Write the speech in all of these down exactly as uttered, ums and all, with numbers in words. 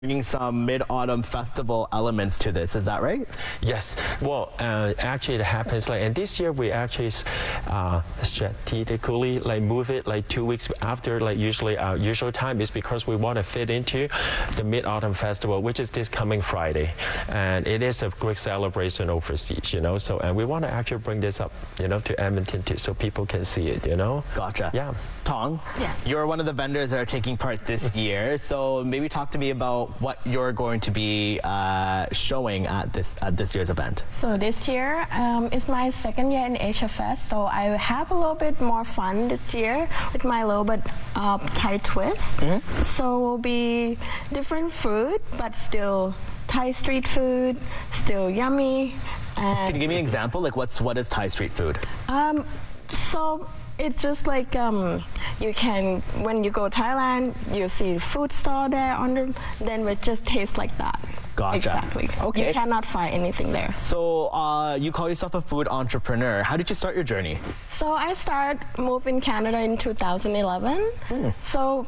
bringing some Mid-Autumn Festival elements to this, is that right? Yes. Well, uh, actually it happens like, and this year we actually uh, strategically like move it like two weeks after like usually our usual time, is because we want to fit into the Mid-Autumn Festival, which is this coming Friday, and it is a great celebration overseas, you know. So, and we want to actually bring this up, you know, to Edmonton too, so people can see it, you know. Gotcha. Yeah. Tong, yes, you're one of the vendors that are taking part this year. So maybe talk to me about what you're going to be uh, showing at this at this year's event. So this year um, is my second year in Asia Fest, so I have a little bit more fun this year with my little bit uh, Thai twist. Mm-hmm. So will be different food, but still Thai street food, still yummy. And can you give me an example? Like what's what is Thai street food? Um, so. It's just like um, you can, when you go to Thailand, you see food store there on the, then it just tastes like that. Gotcha. Exactly. Okay. You cannot find anything there. So uh, you call yourself a food entrepreneur. How did you start your journey? So I started moving in Canada in two thousand eleven. Hmm. So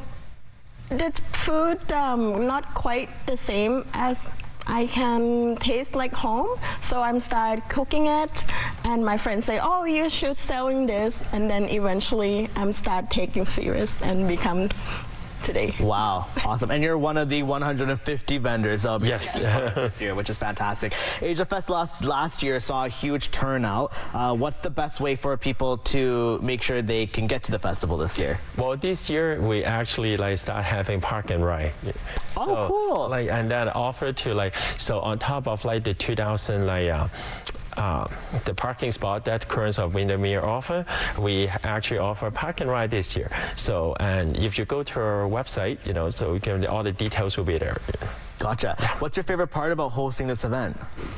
the food um, not quite the same as I can taste like home, so I'm started cooking it, and my friends say, oh, you should selling this, and then eventually I'm start taking serious and become today. Wow, awesome. And you're one of the one hundred fifty vendors of yes. this year, which is fantastic. Asia Fest last, last year saw a huge turnout. Uh, what's the best way for people to make sure they can get to the festival this year? Well, this year we actually like start having park and ride. Oh, so, cool. Like, and then offer to like, so on top of like the two thousand like uh, Uh, the parking spot that Currents of Windermere offer, we actually offer park and ride this year. So, and if you go to our website, you know, so you can, all the details will be there. Gotcha. What's your favorite part about hosting this event?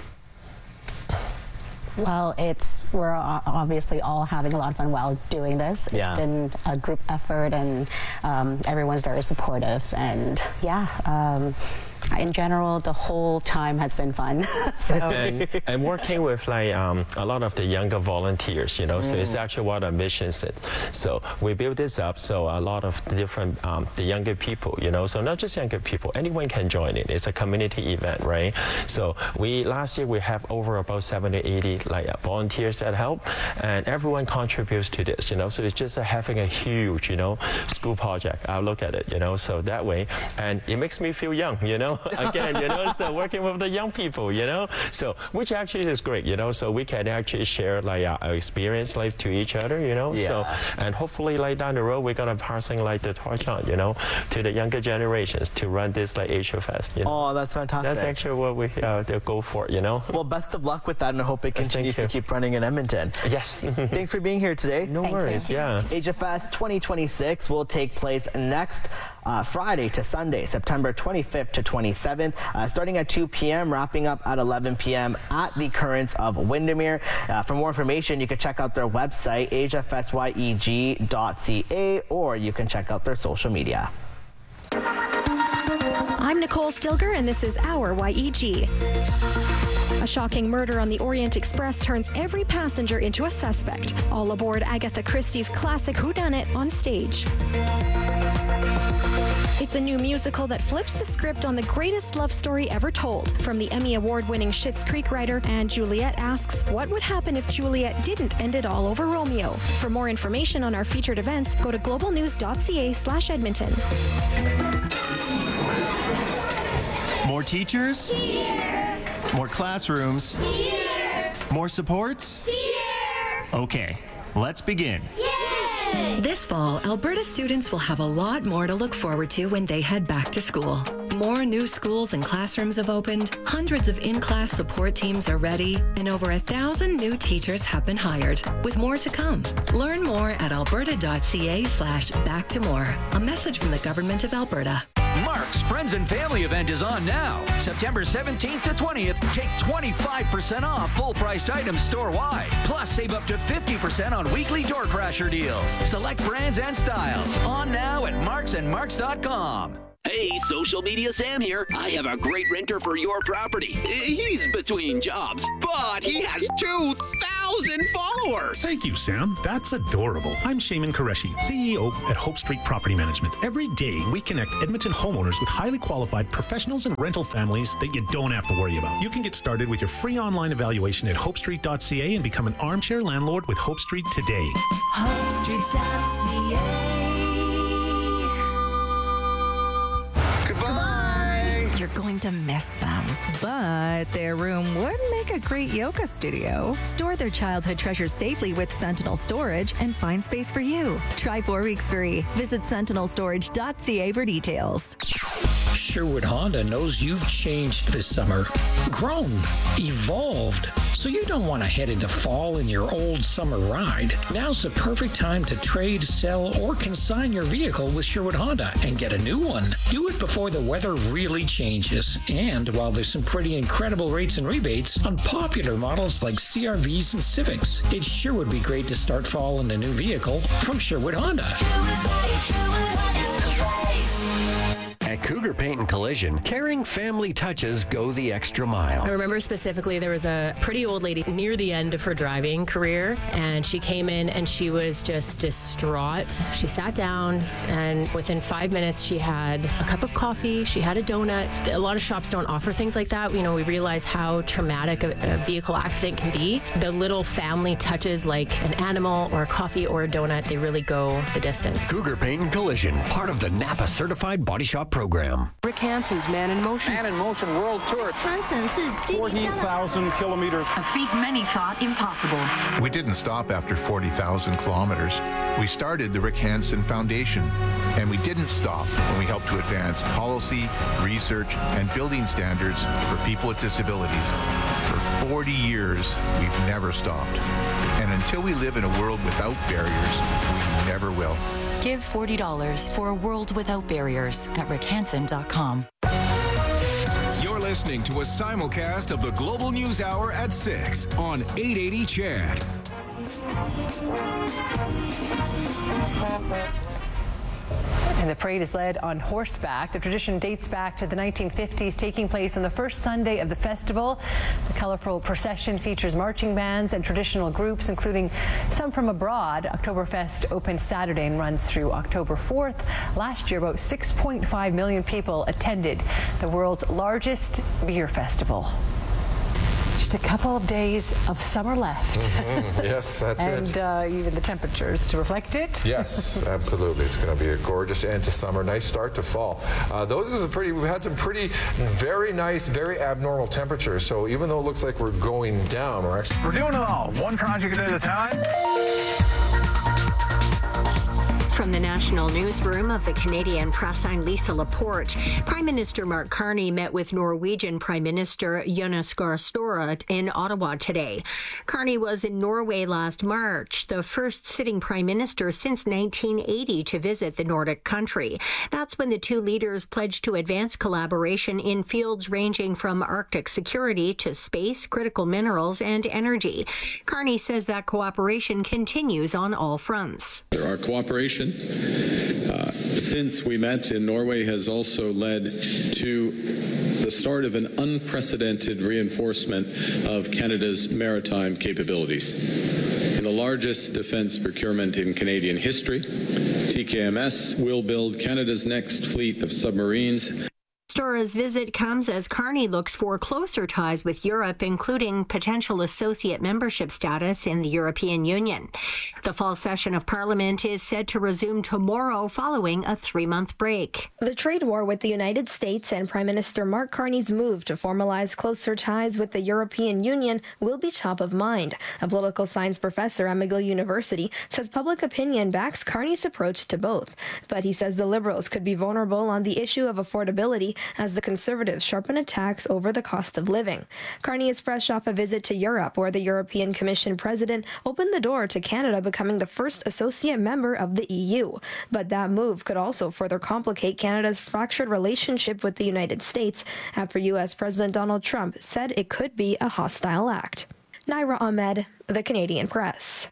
Well, it's we're obviously all having a lot of fun while doing this. It's yeah. been a group effort, and um, everyone's very supportive. And yeah, um, in general, the whole time has been fun. So. and, and working with like um, a lot of the younger volunteers, you know, mm. so it's actually what our mission is. So we build this up so a lot of the different um, the younger people, you know, so not just younger people, anyone can join it. It's a community event, right? So we last year we have over about seventy, eighty like uh, volunteers that help, and everyone contributes to this, you know. So it's just uh, having a huge, you know, school project. I'll look at it, you know, so that way, and it makes me feel young, you know. Again, you know, so working with the young people, you know, so which actually is great, you know, so we can actually share like uh, our experience like to each other, you know, yeah. so and hopefully like down the road we're gonna passing like the torch on, you know, to the younger generations to run this like Asia Fest. You know? Oh, that's fantastic. That's actually what we uh, go for, you know. Well, best of luck with that, and I hope it continues to keep running in Edmonton. Yes. Thanks for being here today. No Thank worries. you. Yeah. Asia Fest twenty twenty-six will take place next uh, Friday to Sunday, September twenty-fifth to twenty-seventh, uh, starting at two p m, wrapping up at eleven p m at the Currents of Windermere. Uh, for more information, you can check out their website, asia fest yeg dot c a, or you can check out their social media. I'm Nicole Stilger, and this is Our Y E G. A shocking murder on the Orient Express turns every passenger into a suspect. All aboard Agatha Christie's classic Whodunit on stage. It's a new musical that flips the script on the greatest love story ever told. From the Emmy Award-winning Schitt's Creek writer, Anne Juliet asks, what would happen if Juliet didn't end it all over Romeo? For more information on our featured events, go to globalnews.ca slash Edmonton. More teachers? Here. More classrooms? Here. More supports? Here. Okay, let's begin. Yay! This fall, Alberta students will have a lot more to look forward to when they head back to school. More new schools and classrooms have opened, hundreds of in-class support teams are ready, and over a thousand new teachers have been hired, with more to come. Learn more at alberta.ca slash back to more. A message from the Government of Alberta. Mark's Friends and Family event is on now. September seventeenth to twentieth, take twenty-five percent off full-priced items store-wide. Plus, save up to fifty percent on weekly door crasher deals. Select brands and styles. On now at marks and marks dot com. Hey, social media Sam here. I have a great renter for your property. He's between jobs, but he has two thousand followers. Thank you, Sam. That's adorable. I'm Shaman Qureshi, C E O at Hope Street Property Management. Every day, we connect Edmonton homeowners with highly qualified professionals and rental families that you don't have to worry about. You can get started with your free online evaluation at hope street dot c a and become an armchair landlord with Hope Street today. hope street dot c a. Goodbye! You're going to miss them, but their room would make a great yoga studio. Store their childhood treasures safely with Sentinel Storage and find space for you. Try four weeks free. Visit sentinel storage dot c a for details. Sherwood Honda knows you've changed this summer, grown, evolved, so you don't want to head into fall in your old summer ride. Now's the perfect time to trade, sell, or consign your vehicle with Sherwood Honda and get a new one. Do it before the weather really changes, and while there's some pretty incredible rates and rebates on popular models like C R Vs and Civics. It sure would be great to start fall in a new vehicle from Sherwood Honda. At Cougar Paint and Collision, caring family touches go the extra mile. I remember specifically there was a pretty old lady near the end of her driving career, and she came in and she was just distraught. She sat down, and within five minutes she had a cup of coffee, she had a donut. A lot of shops don't offer things like that. You know, we realize how traumatic a, a vehicle accident can be. The little family touches like an animal or a coffee or a donut, they really go the distance. Cougar Paint and Collision, part of the Napa Certified Body Shop program. Rick Hansen's Man in Motion. Man in Motion World Tour. forty thousand kilometers. A feat many thought impossible. We didn't stop after forty thousand kilometers. We started the Rick Hansen Foundation, and we didn't stop when we helped to advance policy, research, and building standards for people with disabilities. For forty years, we've never stopped. And until we live in a world without barriers, we never will. Give forty dollars for a world without barriers at rick hansen dot com. You're listening to a simulcast of the Global News Hour at six on eight eighty C H A D. And the parade is led on horseback. The tradition dates back to the nineteen fifties, taking place on the first Sunday of the festival. The colorful procession features marching bands and traditional groups, including some from abroad. Oktoberfest opens Saturday and runs through October fourth. Last year, about six point five million people attended the world's largest beer festival. Just a couple of days of summer left. Mm-hmm. Yes, that's and, it. And uh, even the temperatures to reflect it. Yes, absolutely. It's going to be a gorgeous end to summer. Nice start to fall. Uh, those are some pretty, we've had some pretty, very nice, very abnormal temperatures. So even though it looks like we're going down, we're actually... We're doing it all, one project at a time. From the national newsroom of the Canadian Press, I'm Lisa Laporte. Prime Minister Mark Carney met with Norwegian Prime Minister Jonas Gahr Støre in Ottawa today. Carney was in Norway last March, the first sitting prime minister since nineteen eighty to visit the Nordic country. That's when the two leaders pledged to advance collaboration in fields ranging from Arctic security to space, critical minerals, and energy. Carney says that cooperation continues on all fronts. Our cooperation Uh, since we met in Norway has also led to the start of an unprecedented reinforcement of Canada's maritime capabilities. In the largest defence procurement in Canadian history, T K M S will build Canada's next fleet of submarines. Stora's visit comes as Carney looks for closer ties with Europe, including potential associate membership status in the European Union. The fall session of Parliament is set to resume tomorrow following a three-month break. The trade war with the United States and Prime Minister Mark Carney's move to formalize closer ties with the European Union will be top of mind. A political science professor at McGill University says public opinion backs Carney's approach to both. But he says the Liberals could be vulnerable on the issue of affordability as the Conservatives sharpen attacks over the cost of living. Carney is fresh off a visit to Europe, where the European Commission president opened the door to Canada becoming the first associate member of the E U. But that move could also further complicate Canada's fractured relationship with the United States after U S President Donald Trump said it could be a hostile act. Naira Ahmed, The Canadian Press.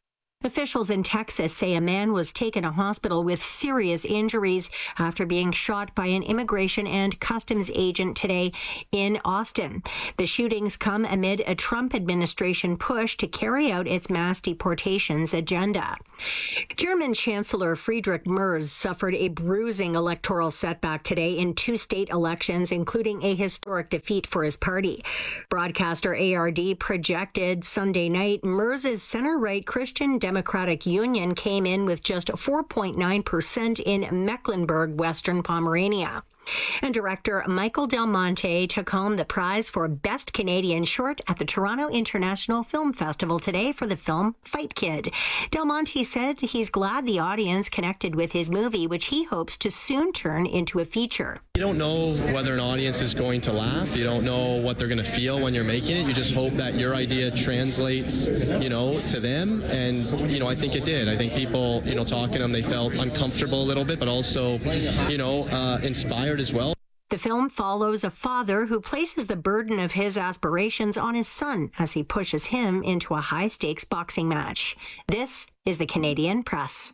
Officials in Texas say a man was taken to hospital with serious injuries after being shot by an immigration and customs agent today in Austin. The shootings come amid a Trump administration push to carry out its mass deportations agenda. German Chancellor Friedrich Merz suffered a bruising electoral setback today in two state elections, including a historic defeat for his party. Broadcaster A R D projected Sunday night Merz's center-right Christian Democratic Union came in with just four point nine percent in Mecklenburg, Western Pomerania. And director Michael Del Monte took home the prize for Best Canadian Short at the Toronto International Film Festival today for the film Fight Kid. Del Monte said he's glad the audience connected with his movie, which he hopes to soon turn into a feature. You don't know whether an audience is going to laugh. You don't know what they're going to feel when you're making it. You just hope that your idea translates, you know, to them. And, you know, I think it did. I think people, you know, talking to them, they felt uncomfortable a little bit, but also, you know, uh, inspired as well. The film follows a father who places the burden of his aspirations on his son as he pushes him into a high-stakes boxing match. This is the Canadian Press.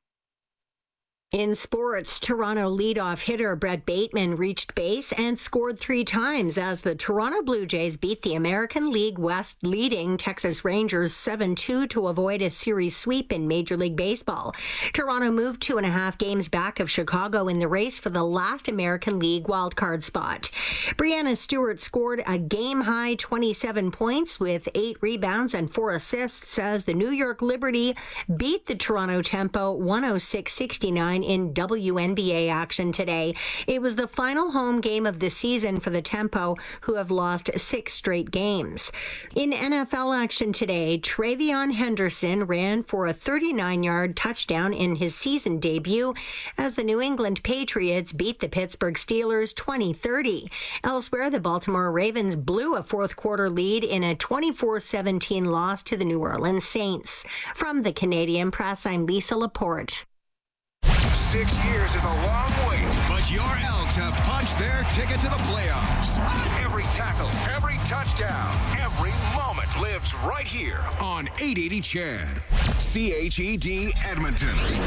In sports, Toronto leadoff hitter Brett Bateman reached base and scored three times as the Toronto Blue Jays beat the American League West leading Texas Rangers seven two to avoid a series sweep in Major League Baseball. Toronto moved two and a half games back of Chicago in the race for the last American League wildcard spot. Brianna Stewart scored a game-high twenty-seven points with eight rebounds and four assists as the New York Liberty beat the Toronto Tempo one oh six sixty-nine in W N B A action today. It was the final home game of the season for the Tempo, who have lost six straight games. In N F L action today, Travion Henderson ran for a thirty-nine-yard touchdown in his season debut as the New England Patriots beat the Pittsburgh Steelers twenty thirty. Elsewhere, the Baltimore Ravens blew a fourth-quarter lead in a twenty-four seventeen loss to the New Orleans Saints. From the Canadian Press, I'm Lisa Laporte. Six years is a long wait, but your Elks have punched their ticket to the playoffs. Every tackle, every touchdown, every moment lives right here on eight eighty C H E D. C H E D Edmonton.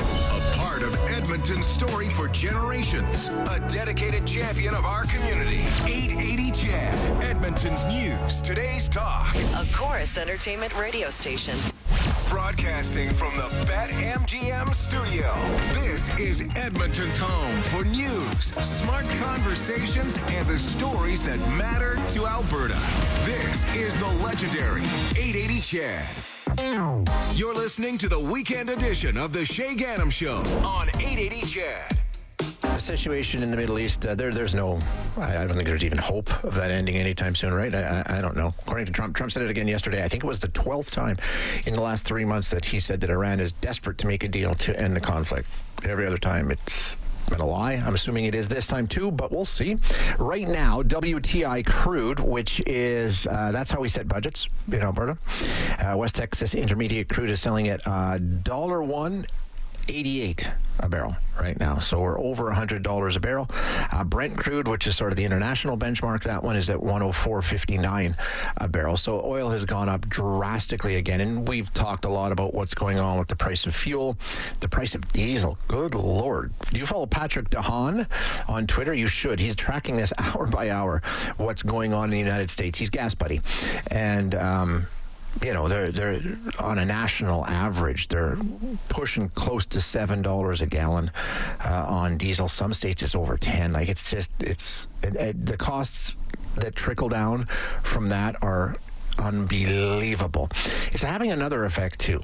A part of Edmonton's story for generations. A dedicated champion of our community. eight eighty C H E D. Edmonton's news, today's talk. A Chorus Entertainment radio station. Broadcasting from the BetMGM studio. This is Edmonton's home for news, smart conversations, and the stories that matter to Alberta. This is the legendary eight eighty C H E D. You're listening to the weekend edition of the Shay Gannam Show on eight eighty C H E D. The situation in the Middle East, uh, there, there's no, I, I don't think there's even hope of that ending anytime soon, right? I, I, I don't know. According to Trump, Trump said it again yesterday. I think it was the twelfth time in the last three months that he said that Iran is desperate to make a deal to end the conflict. Every other time it's been a lie. I'm assuming it is this time too, but we'll see. Right now, W T I crude, which is, uh, that's how we set budgets in Alberta. Uh, West Texas Intermediate crude is selling at uh, one dollar one eighty-eight a barrel right now. So we're over one hundred dollars a barrel. Uh, Brent crude, which is sort of the international benchmark, that one is at one oh four fifty-nine a barrel. So oil has gone up drastically again. And we've talked a lot about what's going on with the price of fuel, the price of diesel. Good Lord. Do you follow Patrick DeHaan on Twitter? You should. He's tracking this hour by hour, what's going on in the United States. He's Gas Buddy. And, um, you know, they're they're on a national average, they're pushing close to seven dollars a gallon uh, on diesel. Some states it's over ten. Like it's just it's it, it, the costs that trickle down from that are unbelievable. It's having another effect too.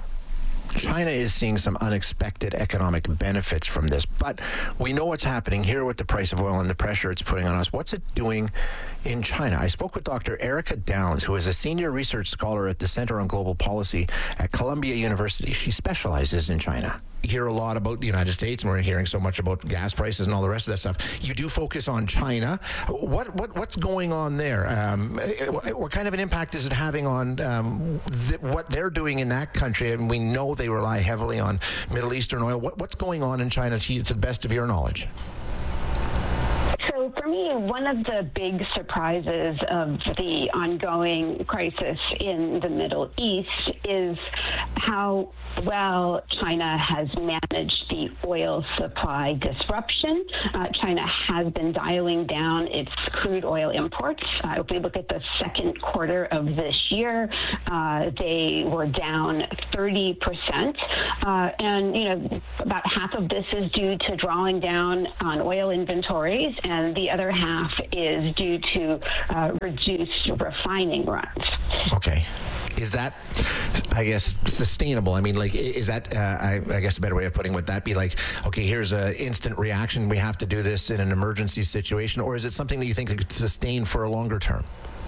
China is seeing some unexpected economic benefits from this, but we know what's happening here with the price of oil and the pressure it's putting on us. What's it doing in China? I spoke with Doctor Erica Downs, who is a senior research scholar at the Center on Global Policy at Columbia University. She specializes in China. You hear a lot about the United States, and we're hearing so much about gas prices and all the rest of that stuff. You do focus on China. What what what's going on there? Um, what kind of an impact is it having on um, th- what they're doing in that country? And we know they rely heavily on Middle Eastern oil. What, what's going on in China to, to the best of your knowledge? So from me, one of the big surprises of the ongoing crisis in the Middle East is how well China has managed the oil supply disruption. Uh, China has been dialing down its crude oil imports. Uh, if we look at the second quarter of this year, uh, they were down thirty percent. Uh, and, you know, about half of this is due to drawing down on oil inventories, and the other half is due to uh, reduced refining runs. Okay. Is that, I guess, sustainable? I mean, like, is that, uh, I, I guess a better way of putting it, would that be like, okay, here's an instant reaction, we have to do this in an emergency situation, or is it something that you think could sustain for a longer term?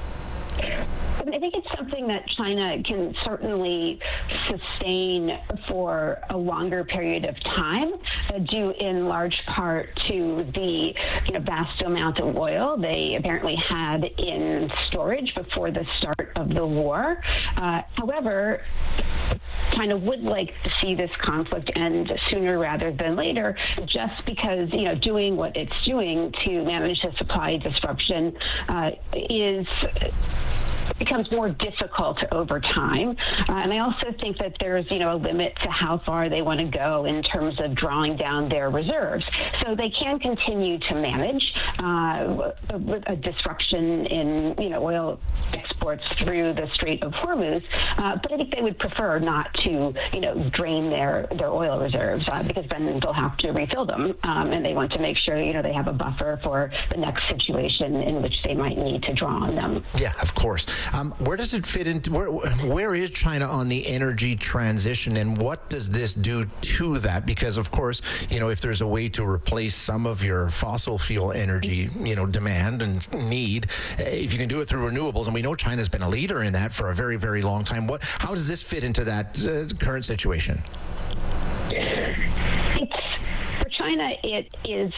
I mean, I think it's something that China can certainly sustain for a longer period of time, uh, due in large part to the you know, vast amount of oil they apparently had in storage before the start of the war. Uh, however, China would like to see this conflict end sooner rather than later, just because, you know, doing what it's doing to manage the supply disruption uh, is becomes more difficult over time. Uh, and I also think that there's, you know, a limit to how far they want to go in terms of drawing down their reserves. So they can continue to manage uh, a, a disruption in, you know, oil exports through the Strait of Hormuz. Uh, but I think they would prefer not to, you know, drain their, their oil reserves uh, because then they'll have to refill them. Um, and they want to make sure, you know, they have a buffer for the next situation in which they might need to draw on them. Yeah, of course. Um, where does it fit into, where, where is China on the energy transition, and what does this do to that? Because, of course, you know, if there's a way to replace some of your fossil fuel energy, you know, demand and need, if you can do it through renewables, and we know China's been a leader in that for a very, very long time, what, how does this fit into that uh, current situation? It's, for China, it is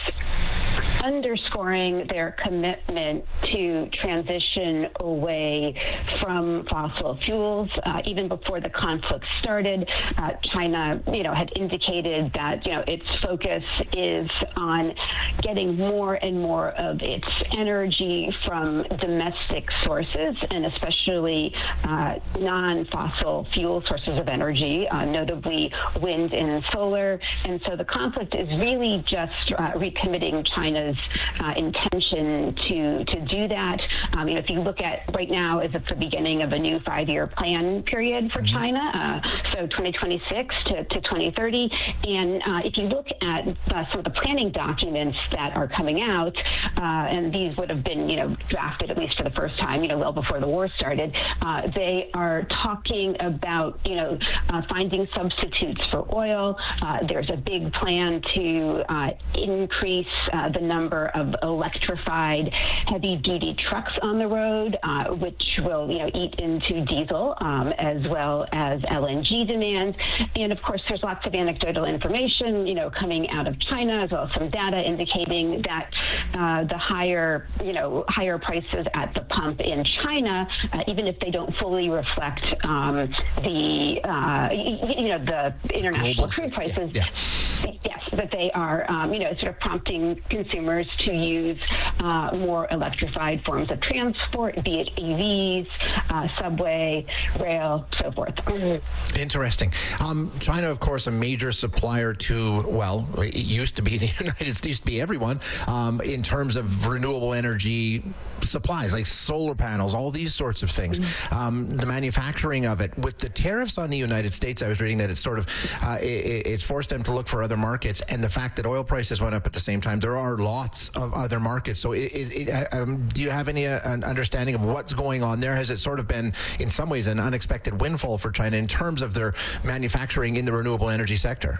underscoring their commitment to transition away from fossil fuels. Uh, even before the conflict started, uh, China, you know, had indicated that, you know, its focus is on getting more and more of its energy from domestic sources, and especially uh, non-fossil fuel sources of energy, uh, notably wind and solar. And so the conflict is really just uh, recommitting China's Uh, intention to to do that. Um, you know, if you look at right now, as it's the beginning of a new five-year plan period for mm-hmm. China, uh, so twenty twenty-six to, to twenty thirty. And uh, if you look at uh, some of the planning documents that are coming out, uh, and these would have been, you know, drafted at least for the first time, you know, well before the war started, uh, they are talking about, you know, uh, finding substitutes for oil. Uh, there's a big plan to uh, increase uh, the number of electrified heavy-duty trucks on the road, uh, which will, you know, eat into diesel um, as well as L N G demand. And of course, there's lots of anecdotal information, you know, coming out of China, as well as some data indicating that uh, the higher, you know, higher prices at the pump in China, uh, even if they don't fully reflect um, the, uh, you know, the international crude prices. Yeah. Yes, that they are, um, you know, sort of prompting consumers to use uh, more electrified forms of transport, be it E Vs, uh, subway, rail, so forth. Interesting. Um, China, of course, a major supplier to, well, it used to be the United States, used to be everyone, um, in terms of renewable energy supplies, like solar panels, all these sorts of things. Mm-hmm. Um, the manufacturing of it. With the tariffs on the United States, I was reading that it's sort of, uh, it, it's forced them to look for other markets, and the fact that oil prices went up at the same time, there are lots of other markets. So is, it, um, do you have any uh, an understanding of what's going on there? Has it sort of been, in some ways, an unexpected windfall for China in terms of their manufacturing in the renewable energy sector?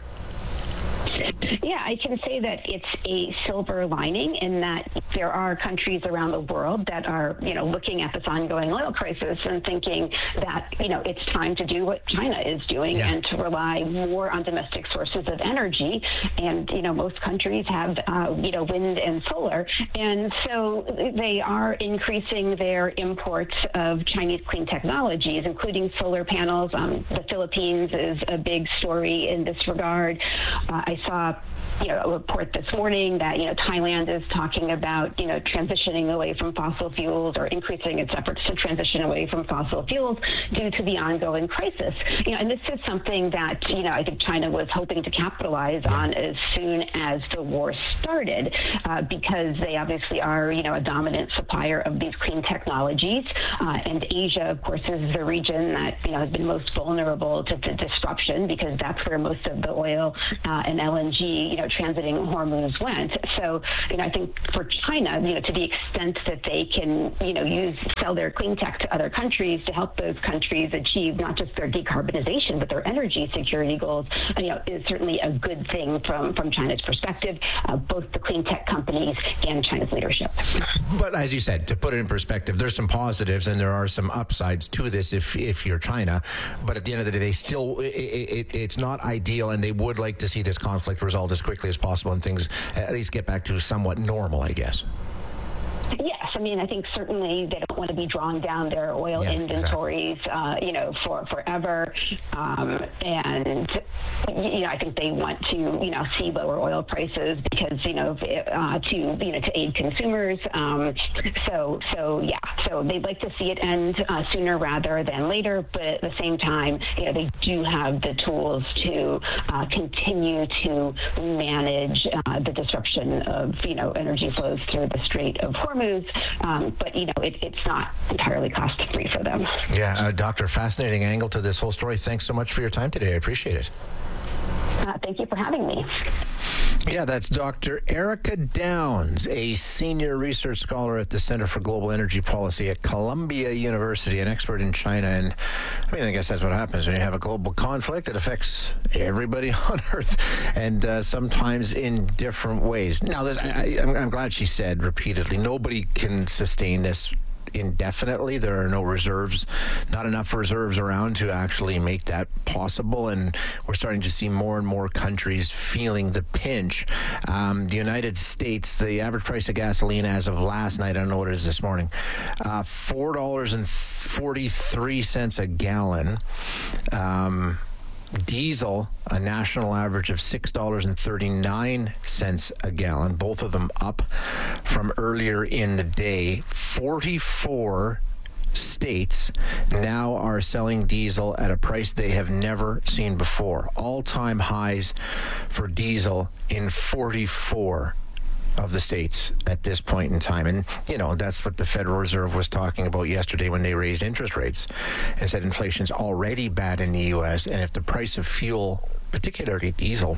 Yeah, I can say that it's a silver lining in that there are countries around the world that are, you know, looking at this ongoing oil crisis and thinking that, you know, it's time to do what China is doing yeah. and to rely more on domestic sources of energy. And, you know, most countries have, uh, you know, wind and solar. And so they are increasing their imports of Chinese clean technologies, including solar panels. Um, the Philippines is a big story in this regard. Uh, I saw saw you know, a report this morning that, you know, Thailand is talking about, you know, transitioning away from fossil fuels or increasing its efforts to transition away from fossil fuels due to the ongoing crisis. You know, and this is something that, you know, I think China was hoping to capitalize on as soon as the war started, uh, because they obviously are, you know, a dominant supplier of these clean technologies. Uh, and Asia, of course, is the region that, you know, has been most vulnerable to, to disruption because that's where most of the oil uh, and L N G, you know, transiting Hormuz went. So, you know, I think for China, you know, to the extent that they can, you know, use, sell their clean tech to other countries to help those countries achieve not just their decarbonization, but their energy security goals, you know, is certainly a good thing from, from China's perspective, uh, both the clean tech companies and China's leadership. But as you said, to put it in perspective, there's some positives and there are some upsides to this if, if you're China. But at the end of the day, they still, it, it, it's not ideal, and they would like to see this conflict resolved as quickly as possible and things at least get back to somewhat normal, I guess. Yes, I mean, I think certainly they don't want to be drawing down their oil yeah, inventories, exactly. uh, you know, for forever. Um, and, you know, I think they want to, you know, see lower oil prices because, you know, uh, to, you know, to aid consumers. Um, so, so, yeah, so they'd like to see it end uh, sooner rather than later. But at the same time, you know, they do have the tools to uh, continue to manage uh, the disruption of, you know, energy flows through the Strait of Hormuz. Um, but, you know, it, it's not entirely cost-free for them. Yeah, uh, Doctor, fascinating angle to this whole story. Thanks so much for your time today. I appreciate it. Uh, thank you for having me. Yeah, that's Doctor Erica Downs, a senior research scholar at the Center for Global Energy Policy at Columbia University, an expert in China. And I mean, I guess that's what happens when you have a global conflict. It affects everybody on Earth, and uh, sometimes in different ways. Now, this, I, I'm, I'm glad she said repeatedly, nobody can sustain this indefinitely. There are no reserves, not enough reserves around to actually make that possible, and we're starting to see more and more countries feeling the pinch. Um, the United States, the average price of gasoline as of last night, I don't know what it is this morning, uh, four dollars and forty-three cents a gallon. Um, Diesel, a national average of six dollars and thirty-nine cents a gallon, both of them up from earlier in the day. forty-four states now are selling diesel at a price they have never seen before. All-time highs for diesel in forty-four of the states at this point in time. And, you know, that's what the Federal Reserve was talking about yesterday when they raised interest rates and said inflation's already bad in the U S, and if the price of fuel, particularly diesel,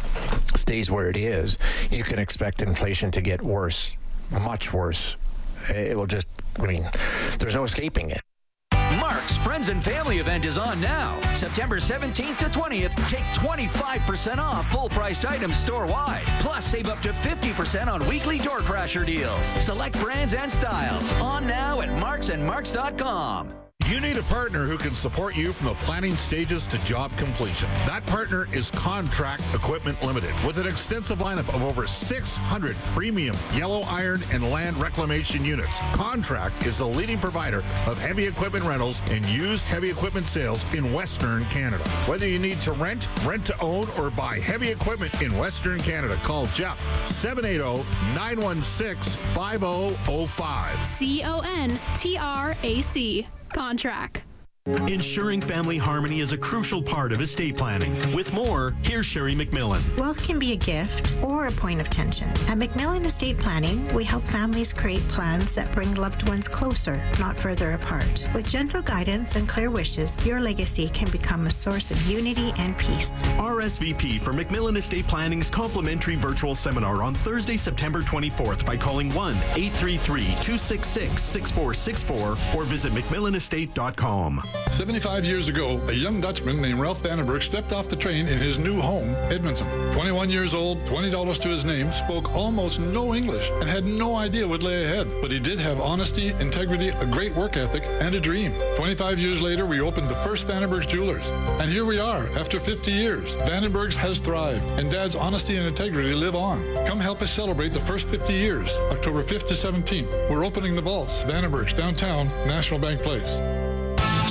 stays where it is, you can expect inflation to get worse, much worse. It will just, I mean, there's no escaping it. Mark's Friends and Family event is on now. September seventeenth to twentieth, take twenty-five percent off full-priced items store-wide. Plus, save up to fifty percent on weekly door crasher deals. Select brands and styles. On now at marks and marks dot com. You need a partner who can support you from the planning stages to job completion. That partner is Contract Equipment Limited, with an extensive lineup of over six hundred premium yellow iron and land reclamation units. Contract is the leading provider of heavy equipment rentals and used heavy equipment sales in Western Canada. Whether you need to rent, rent to own, or buy heavy equipment in Western Canada, call Jeff, seven eight zero, nine one six, five zero zero five. C O N T R A C. Contract. Ensuring family harmony is a crucial part of estate planning. With more, here's Sherry McMillan. Wealth can be a gift or a point of tension. At McMillan Estate Planning, we help families create plans that bring loved ones closer, not further apart. With gentle guidance and clear wishes, your legacy can become a source of unity and peace. R S V P for McMillan Estate Planning's complimentary virtual seminar on Thursday, September twenty-fourth by calling one eight three three, two six six, six four six four or visit mcmillan estate dot com. seventy-five years ago, a young Dutchman named Ralph Vandenberg stepped off the train in his new home, Edmonton. twenty-one years old, twenty dollars to his name, spoke almost no English, and had no idea what lay ahead. But he did have honesty, integrity, a great work ethic, and a dream. twenty-five years later, we opened the first Vandenberg's Jewelers. And here we are, after fifty years. Vandenberg's has thrived, and Dad's honesty and integrity live on. Come help us celebrate the first fifty years, October fifth to seventeenth. We're opening the vaults, Vandenberg's, downtown, National Bank Place.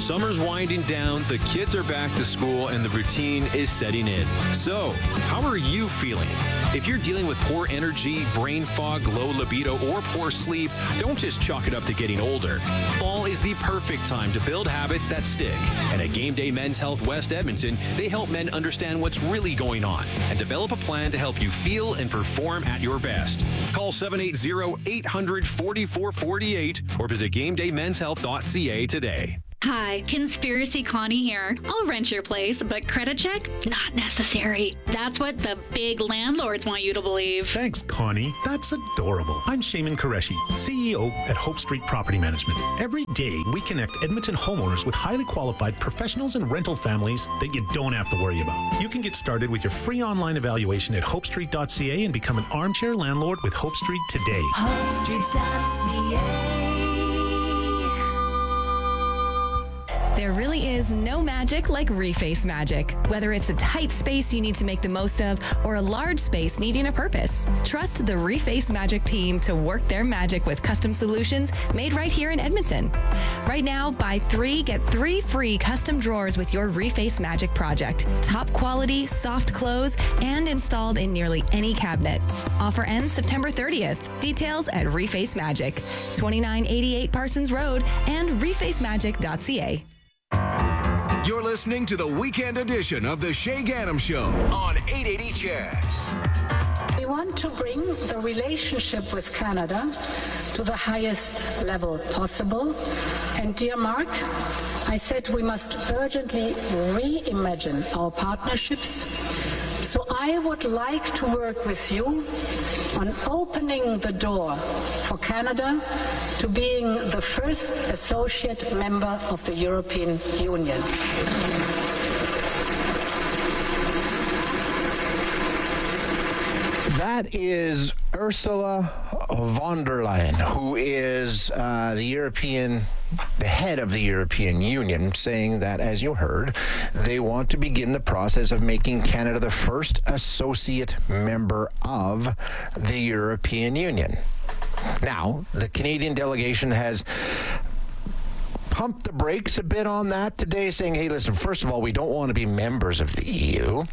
Summer's winding down, the kids are back to school, and the routine is setting in. So, how are you feeling? If you're dealing with poor energy, brain fog, low libido, or poor sleep, don't just chalk it up to getting older. Fall is the perfect time to build habits that stick. And at Game Day Men's Health West Edmonton, they help men understand what's really going on and develop a plan to help you feel and perform at your best. Call seven eight zero, eight hundred, forty-four forty-eight or visit game day men's health dot c a today. Hi, Conspiracy Connie here. I'll rent your place, but credit check? Not necessary. That's what the big landlords want you to believe. Thanks, Connie. That's adorable. I'm Shaman Qureshi, C E O at Hope Street Property Management. Every day, we connect Edmonton homeowners with highly qualified professionals and rental families that you don't have to worry about. You can get started with your free online evaluation at hope street dot c a and become an armchair landlord with Hope Street today. hope street dot c a. There really is no magic like Reface magic. Whether it's a tight space you need to make the most of or a large space needing a purpose, trust the Reface magic team to work their magic with custom solutions made right here in Edmonton. Right now, buy three, get three free custom drawers with your Reface magic project. Top quality, soft close, and installed in nearly any cabinet. Offer ends September thirtieth. Details at Reface Magic, twenty-nine eighty-eight Parsons Road and reface magic dot c a. You're listening to the weekend edition of the Shay Ganem Show on eight eighty C H E S. We want to bring the relationship with Canada to the highest level possible. And dear Mark, I said we must urgently reimagine our partnerships. So I would like to work with you on opening the door for Canada to being the first associate member of the European Union. That is Ursula von der Leyen, who is uh, the European, the head of the European Union, saying that, as you heard, they want to begin the process of making Canada the first associate member of the European Union. Now, the Canadian delegation has pumped the brakes a bit on that today, saying, hey, listen, first of all, we don't want to be members of the E U.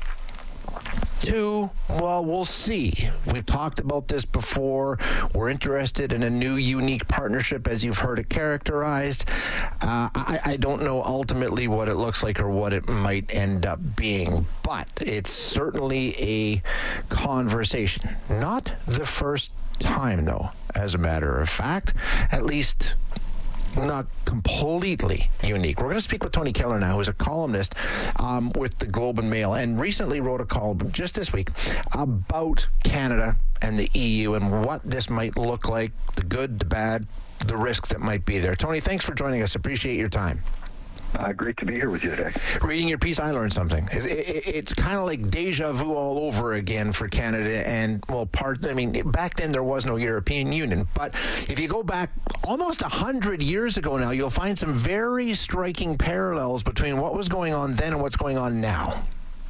Two, well, we'll see. We've talked about this before. We're interested in a new, unique partnership, as you've heard it characterized. Uh, I, I don't know ultimately what it looks like or what it might end up being, but it's certainly a conversation. Not the first time, though, as a matter of fact, at least not completely unique. We're going to speak with Tony Keller now, who's a columnist um, with the Globe and Mail, and recently wrote a column just this week about Canada and the E U and what this might look like, the good, the bad, the risk that might be there. Tony, thanks for joining us. Appreciate your time. Uh, great to be here with you today. Reading your piece, I learned something. It, it, it's kind of like deja vu all over again for Canada. And, well, part, I mean, back then there was no European Union. But if you go back almost one hundred years ago now, you'll find some very striking parallels between what was going on then and what's going on now.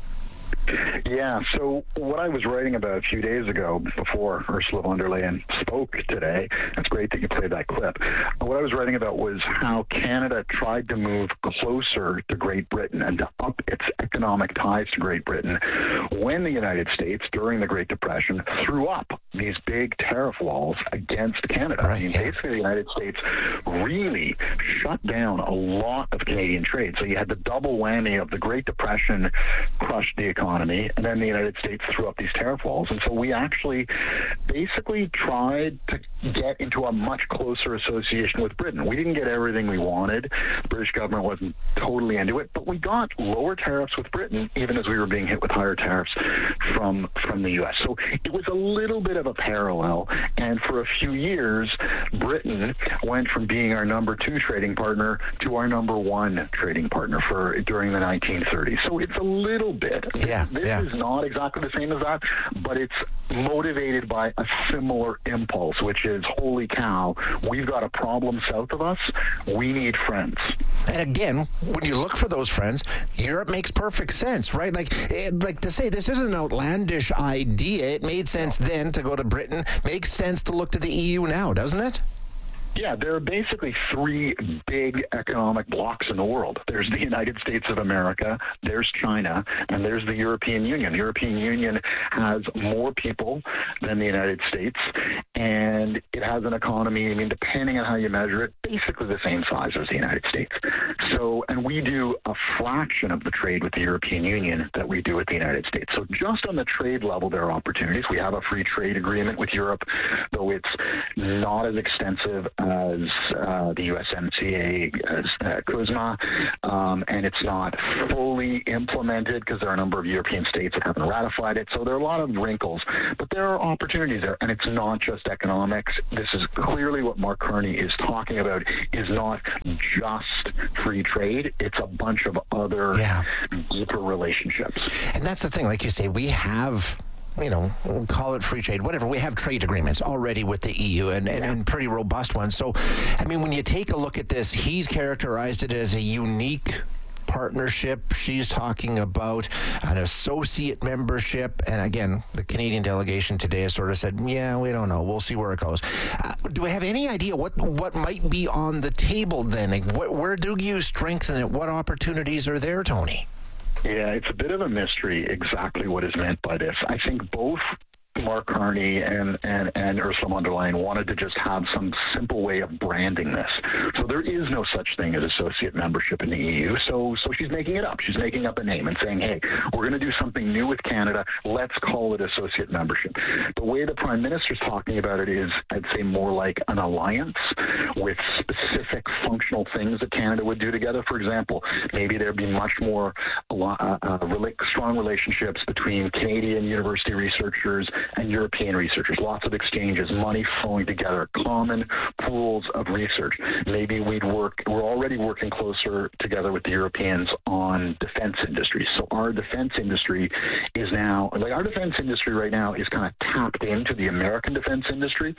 Yeah, so what I was writing about a few days ago before Ursula von der Leyen spoke today, it's great that you played that clip, what I was writing about was how Canada tried to move closer to Great Britain and to up its economic ties to Great Britain when the United States, during the Great Depression, threw up these big tariff walls against Canada. Right, I mean, yeah. Basically, the United States really shut down a lot of Canadian trade. So you had the double whammy of the Great Depression crushed the economy, and then the United States threw up these tariff walls. And so we actually basically tried to get into a much closer association with Britain. We didn't get everything we wanted. The British government wasn't totally into it, but we got lower tariffs with Britain, even as we were being hit with higher tariffs from, from the U S. So it was a little bit of a parallel, and for a few years, Britain went from being our number two trading partner to our number one trading partner for during the nineteen thirties. So it's a little bit. Yeah, this yeah. is not exactly the same as that, but it's motivated by a similar impulse, which is, holy cow, we've got a problem south of us. We need friends. And again, when you look for those friends, Europe makes perfect sense, right? Like, it, like to say this isn't an outlandish idea. It made sense then to go to Britain. Makes sense to look to the E U now, doesn't it? Yeah, there are basically three big economic blocs in the world. There's the United States of America, there's China, and there's the European Union. The European Union has more people than the United States, and it has an economy, I mean, depending on how you measure it, basically the same size as the United States. So, and we do a fraction of the trade with the European Union that we do with the United States. So just on the trade level, there are opportunities. We have a free trade agreement with Europe, though it's not as extensive as uh, the U S M C A, as uh, CUSMA, um, and it's not fully implemented because there are a number of European states that haven't ratified it. So there are a lot of wrinkles, but there are opportunities there, and it's not just economics. This is clearly what Mark Carney is talking about, is not just free trade. It's a bunch of other yeah. deeper relationships. And that's the thing, like you say, we have, you know, call it free trade, whatever. We have trade agreements already with the E U, and, and, and pretty robust ones. So, I mean, when you take a look at this, he's characterized it as a unique partnership. She's talking about an associate membership. And again, the Canadian delegation today has sort of said, yeah, we don't know. We'll see where it goes. Uh, do we have any idea what, what might be on the table then? Like, what, where do you strengthen it? What opportunities are there, Tony? Yeah, it's a bit of a mystery exactly what is meant by this. I think both Mark Carney and, and, and Ursula von der Leyen wanted to just have some simple way of branding this. So there is no such thing as associate membership in the E U. So so she's making it up. She's making up a name and saying, hey, we're going to do something new with Canada. Let's call it associate membership. The way the Prime Minister's talking about it is, I'd say, more like an alliance with specific functional things that Canada would do together. For example, maybe there'd be much more uh, uh, rela- strong relationships between Canadian university researchers and European researchers, lots of exchanges, money flowing together, common pools of research. Maybe we'd work, we're already working closer together with the Europeans on defense industries. So our defense industry is now, like our defense industry right now is kind of tapped into the American defense industry,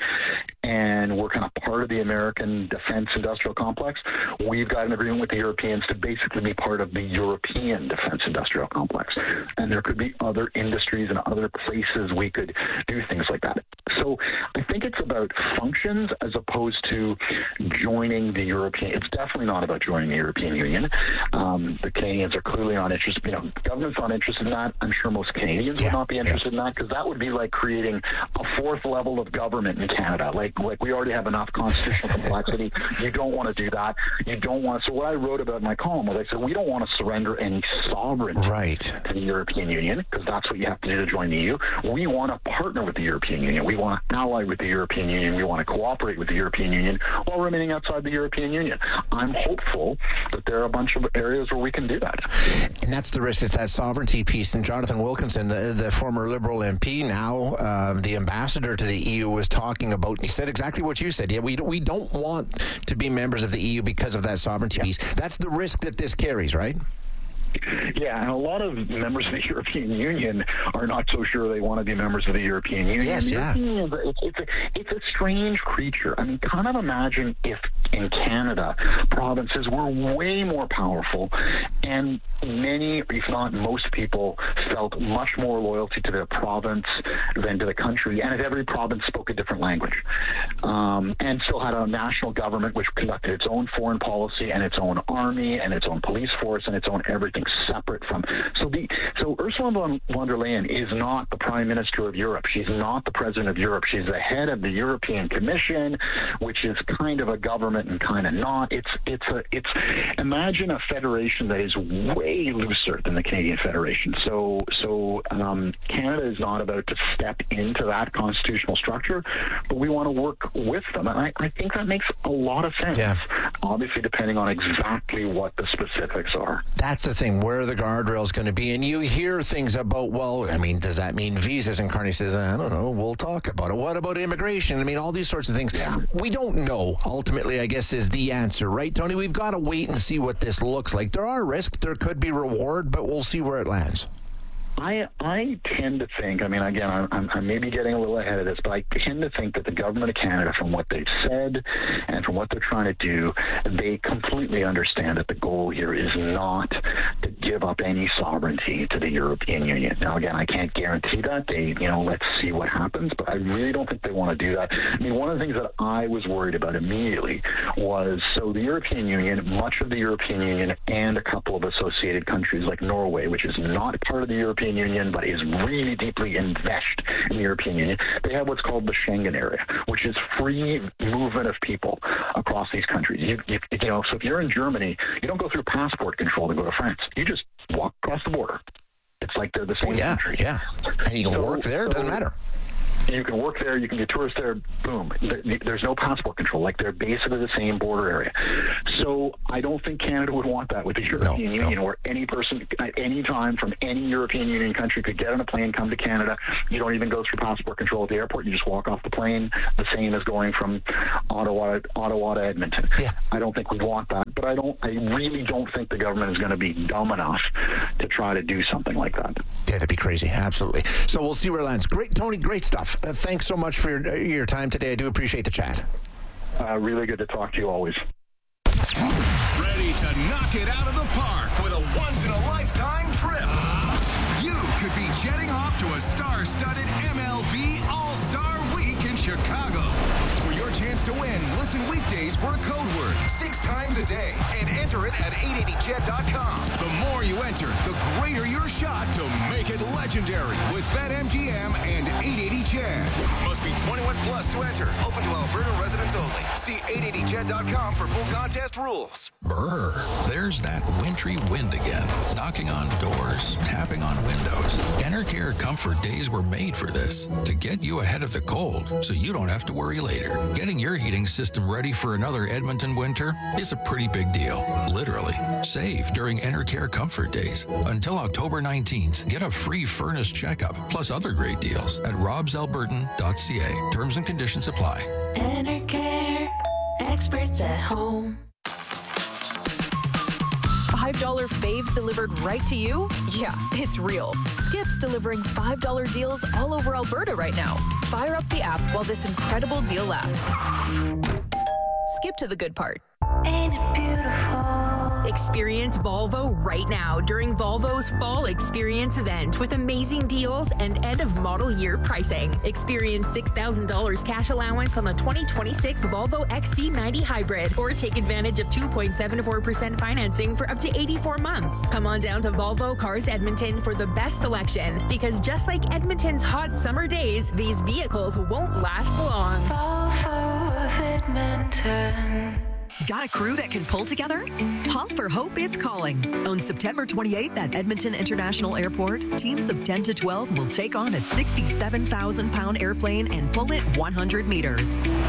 and we're kind of part of the American defense industrial complex. We've got an agreement with the Europeans to basically be part of the European defense industrial complex. And there could be other industries and other places we could do things like that. So I think it's about functions as opposed to joining the European. It's definitely not about joining the European Union. Um, the Canadians are clearly not interested. You know, the government's not interested in that. I'm sure most Canadians yeah. would not be interested yeah. in that, because that would be like creating a fourth level of government in Canada. Like, like we already have enough constitutional complexity. You don't want to do that. You don't want. So what I wrote about in my column was I said we don't want to surrender any sovereignty right. to the European Union, because that's what you have to do to join the E U. We want to partner with the European Union. We want to ally with the European Union. We want to cooperate with the European Union while remaining outside the European Union. I'm hopeful that there are a bunch of areas where we can do that. And that's the risk. It's that sovereignty piece. And Jonathan Wilkinson, the, the former Liberal M P, now uh, the ambassador to the E U, was talking about, he said exactly what you said. Yeah, we, we don't want to be members of the E U because of that sovereignty yeah. piece. That's the risk that this carries, right? Yeah, and a lot of members of the European Union are not so sure they want to be members of the European Union. Yes, yeah. Union, it's, it's, a, it's a strange creature. I mean, kind of imagine if in Canada, provinces were way more powerful, and many, if not most people, felt much more loyalty to their province than to the country, and if every province spoke a different language, um, and still had a national government which conducted its own foreign policy and its own army and its own police force and its own everything separate from. So the so Ursula von, von der Leyen is not the Prime Minister of Europe. She's not the President of Europe. She's the head of the European Commission, which is kind of a government and kind of not. It's it's a it's imagine a federation that is way looser than the Canadian Federation. So so um, Canada is not about to step into that constitutional structure, but we want to work with them, and I, I think that makes a lot of sense. Yeah. Obviously, depending on exactly what the specifics are. That's the thing. Where are the guardrails going to be? And you hear things about, well, I mean, does that mean visas? And Carney says, I don't know. We'll talk about it. What about immigration? I mean, all these sorts of things. Yeah. We don't know, ultimately, I guess, is the answer, right, Tony? We've got to wait and see what this looks like. There are risks. There could be reward, but we'll see where it lands. I I tend to think, I mean, again, I'm, I'm maybe getting a little ahead of this, but I tend to think that the government of Canada, from what they've said and from what they're trying to do, they completely completely understand that the goal here is not to give up any sovereignty to the European Union. Now, again, I can't guarantee that. They, you know, let's see what happens, but I really don't think they want to do that. I mean, one of the things that I was worried about immediately was, so the European Union, much of the European Union, and a couple of associated countries like Norway, which is not part of the European Union, but is really deeply invested in the European Union, they have what's called the Schengen area, which is free movement of people across these countries. You, you, you know, so if you're in Germany, you don't go through passport control to go to France. You just walk across the border. It's like they're the same oh, yeah, country. Yeah, and you can so, work there. It doesn't so, matter. You can work there, you can get tourists there, boom. There's no passport control. Like, they're basically the same border area. So I don't think Canada would want that with the European no, Union, no. where any person at any time from any European Union country could get on a plane, come to Canada. You don't even go through passport control at the airport. You just walk off the plane, the same as going from Ottawa, Ottawa to Edmonton. Yeah. I don't think we'd want that. But I don't. I really don't think the government is going to be dumb enough to try to do something like that. Yeah, that'd be crazy. Absolutely. So we'll see where it lands. Great, Tony. Great stuff. Uh, thanks so much for your, your time today. I do appreciate the chat. Uh, really good to talk to you always. Ready to knock it out of the park with a once-in-a-lifetime trip. You could be jetting off to a star-studded M L B All-Star Week in Chicago. For your chance to win, listen weekdays for a code word six times a day and enter it at eight eighty jet dot com. The more you enter, the greater your shot to make it legendary with BetMGM and eight eighty jet. Must be twenty-one plus to enter. Open to Alberta residents only. See eight eighty jet dot com for full contest rules. Brr, there's that wintry wind again, knocking on doors, tapping on windows. Enercare Comfort Days were made for this, to get you ahead of the cold so you don't have to worry later. Getting your heating system ready for another Edmonton winter is a pretty big deal, literally. Save during Enercare Comfort Days. Until October nineteenth, get a free furnace checkup, plus other great deals at robs albertan dot c a. Terms and conditions apply. Enercare, experts at home. five dollar faves delivered right to you? Yeah, it's real. Skip's delivering five dollar deals all over Alberta right now. Fire up the app while this incredible deal lasts. Skip to the good part. Ain't it beautiful? Experience Volvo right now during Volvo's Fall Experience event with amazing deals and end-of-model year pricing. Experience six thousand dollars cash allowance on the twenty twenty-six Volvo X C ninety Hybrid, or take advantage of two point seven four percent financing for up to eighty-four months. Come on down to Volvo Cars Edmonton for the best selection, because just like Edmonton's hot summer days, these vehicles won't last long. Volvo of Edmonton. Got a crew that can pull together? Haul for Hope is calling. On September twenty-eighth at Edmonton International Airport, teams of ten to twelve will take on a sixty-seven thousand pound airplane and pull it one hundred meters.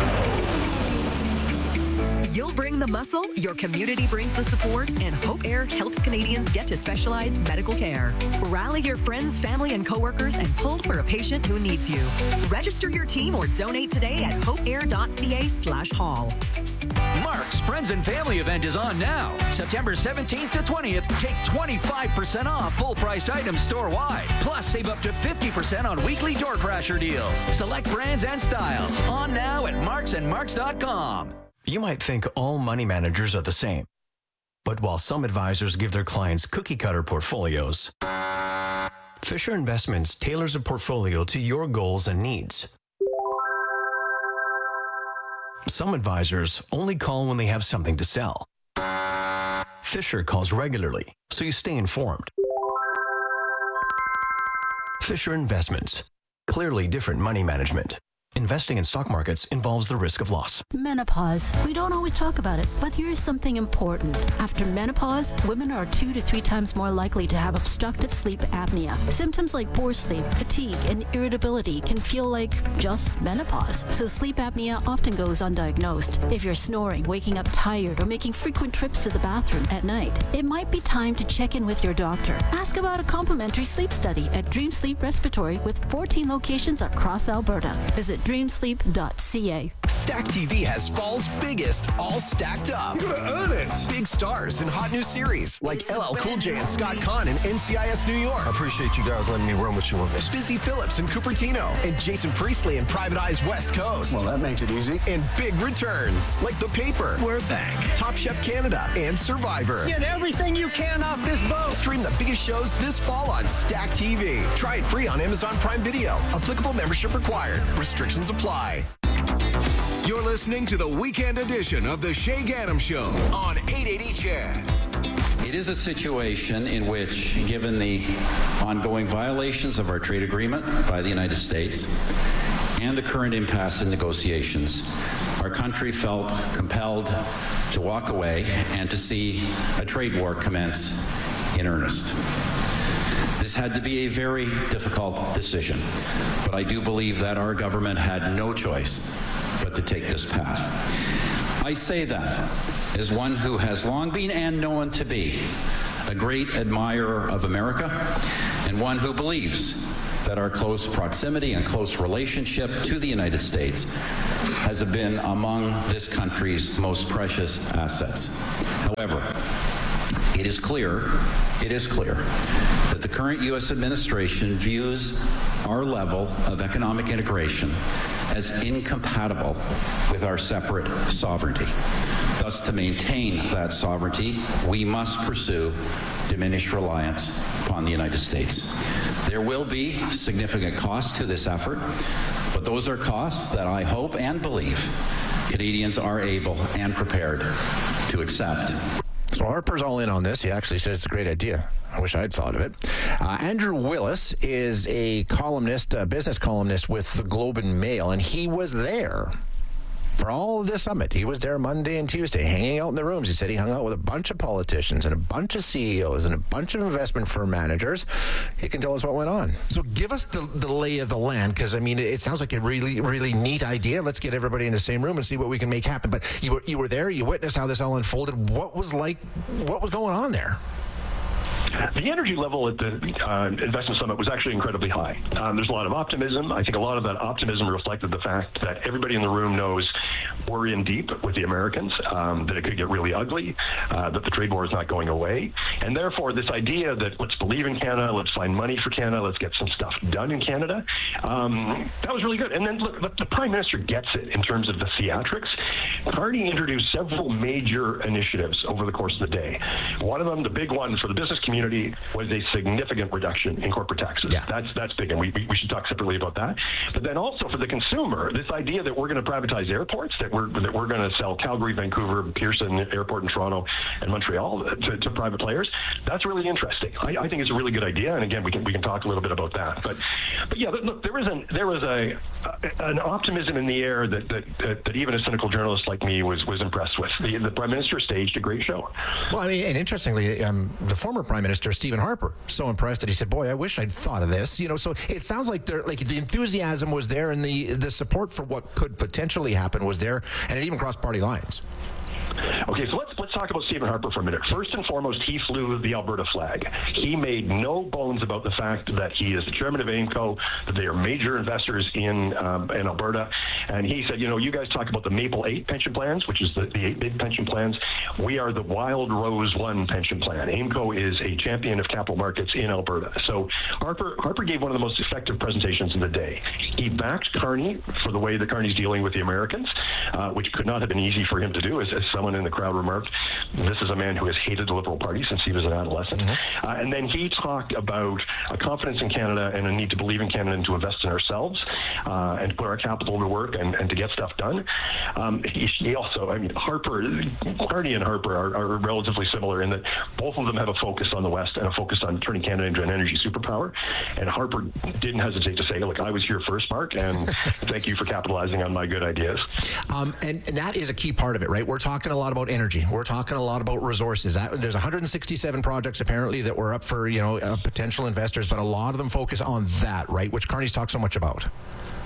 You'll bring the muscle, your community brings the support, and Hope Air helps Canadians get to specialized medical care. Rally your friends, family, and coworkers and pull for a patient who needs you. Register your team or donate today at hopeair dot c a slash haul. Mark's Friends and Family event is on now. September seventeenth to twentieth, take twenty-five percent off full-priced items store-wide. Plus, save up to fifty percent on weekly door crasher deals. Select brands and styles. On now at marks and marks dot com. You might think all money managers are the same. But while some advisors give their clients cookie-cutter portfolios, Fisher Investments tailors a portfolio to your goals and needs. Some advisors only call when they have something to sell. Fisher calls regularly, so you stay informed. Fisher Investments. Clearly different money management. Investing in stock markets involves the risk of loss. Menopause. We don't always talk about it, but here is something important. After menopause, women are two to three times more likely to have obstructive sleep apnea. Symptoms like poor sleep, fatigue, and irritability can feel like just menopause. So sleep apnea often goes undiagnosed. If you're snoring, waking up tired, or making frequent trips to the bathroom at night, it might be time to check in with your doctor. Ask about a complimentary sleep study at Dream Sleep Respiratory with fourteen locations across Alberta. Visit dream sleep dot c a. Stack T V has fall's biggest all stacked up. You're gonna earn it. Big Stars in hot new series like L L Cool J and Scott Conn in N C I S New York. I appreciate you guys letting me run with you on this. Busy Phillips in Cupertino and Jason Priestley in Private Eye's West Coast. Well, that makes it easy. And big returns like The Paper, We're back. Top Chef Canada, and Survivor. Get everything you can off this boat. Stream the biggest shows this fall on Stack T V. Try it free on Amazon Prime Video. Applicable membership required. Restrictions apply. You're listening to the weekend edition of the Shay Gaddam Show on eight eighty C H A D. It is a situation in which, given the ongoing violations of our trade agreement by the United States and the current impasse in negotiations, our country felt compelled to walk away and to see a trade war commence in earnest. This had to be a very difficult decision, but I do believe that our government had no choice but to take this path. I say that as one who has long been and known to be a great admirer of America and one who believes that our close proximity and close relationship to the United States has been among this country's most precious assets. However, it is clear, it is clear that the current U S administration views our level of economic integration as incompatible with our separate sovereignty. Thus, to maintain that sovereignty, we must pursue diminished reliance upon the United States. There will be significant costs to this effort, but those are costs that I hope and believe Canadians are able and prepared to accept. So Harper's all in on this. He actually said it's a great idea. I wish I'd thought of it. Uh, Andrew Willis is a columnist, a business columnist with the Globe and Mail, and he was there for all of this summit. He was there Monday and Tuesday, hanging out in the rooms. He said he hung out with a bunch of politicians and a bunch of C E Os and a bunch of investment firm managers. He can tell us what went on. So give us the, the lay of the land, because, I mean, it sounds like a really, really neat idea. Let's get everybody in the same room and see what we can make happen. But you were, you were there. You witnessed how this all unfolded. What was like, what was going on there? The energy level at the uh, investment summit was actually incredibly high. Um, there's a lot of optimism. I think a lot of that optimism reflected the fact that everybody in the room knows we're in deep with the Americans, um, that it could get really ugly, uh, that the trade war is not going away. And therefore, this idea that let's believe in Canada, let's find money for Canada, let's get some stuff done in Canada, um, that was really good. And then, look, the, the Prime Minister gets it in terms of the theatrics. Carney introduced several major initiatives over the course of the day. One of them, the big one for the business community, was a significant reduction in corporate taxes. Yeah. That's that's big, and we, we should talk separately about that. But then also for the consumer, this idea that we're going to privatize airports, that we're that we're going to sell Calgary, Vancouver, Pearson Airport in Toronto, and Montreal to, to private players, that's really interesting. I, I think it's a really good idea, and again, we can we can talk a little bit about that. But but yeah, look, there was an there was a, a an optimism in the air that that, that that even a cynical journalist like me was was impressed with. The, the Prime Minister staged a great show. Well, I mean, and interestingly, um, the former Prime Minister Stephen Harper, so impressed that he said, "Boy, I wish I'd thought of this." You know, so it sounds like there, like the enthusiasm was there, and the the support for what could potentially happen was there, and it even crossed party lines. Okay, so let's let's talk about Stephen Harper for a minute. First and foremost, he flew the Alberta flag. He made no bones about the fact that he is the chairman of AIMCO, that they are major investors in um, in Alberta, and he said, you know, you guys talk about the Maple eight pension plans, which is the, the eight big pension plans. We are the Wild Rose one pension plan. AIMCO is a champion of capital markets in Alberta. So Harper Harper gave one of the most effective presentations of the day. He backed Carney for the way that Carney's dealing with the Americans, uh, which could not have been easy for him to do, as, as someone in the crowd remarked. This is a man who has hated the Liberal Party since he was an adolescent. Mm-hmm. Uh, and then he talked about a confidence in Canada and a need to believe in Canada and to invest in ourselves uh, and to put our capital to work and, and to get stuff done. Um, he, he also, I mean, Harper, Carney and Harper are, are relatively similar in that both of them have a focus on the West and a focus on turning Canada into an energy superpower. And Harper didn't hesitate to say, look, I was here first, Mark, and thank you for capitalizing on my good ideas. Um, and, and that is a key part of it, right? We're talking a lot about energy. We're talking a lot about resources. That, there's one hundred sixty-seven projects apparently that were up for, you know, uh, potential investors, but a lot of them focus on that, right? Which Carney's talked so much about.